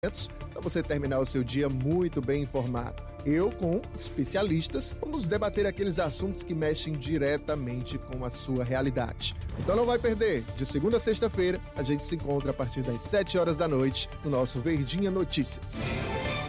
para você terminar o seu dia muito bem informado. Eu, com especialistas, vamos debater aqueles assuntos que mexem diretamente com a sua realidade. Então não vai perder. De segunda a sexta-feira, a gente se encontra a partir das 7 horas da noite no nosso Verdinha Notícias.